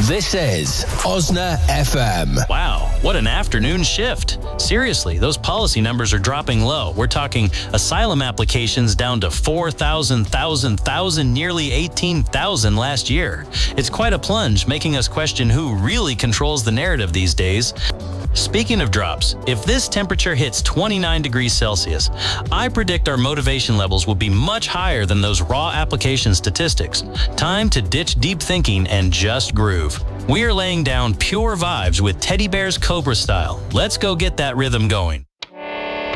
This is Osna FM. Wow, what an afternoon shift. Seriously, those policy numbers are dropping low. We're talking asylum applications down to 4,000, nearly 18,000 last year. It's quite a plunge, making us question who really controls the narrative these days. Speaking of drops, if this temperature hits 29 degrees Celsius, I predict our motivation levels will be much higher than those raw application statistics. Time to ditch deep thinking and just groove. We are laying down pure vibes with Teddy Bear's Cobra style. Let's go get that rhythm going.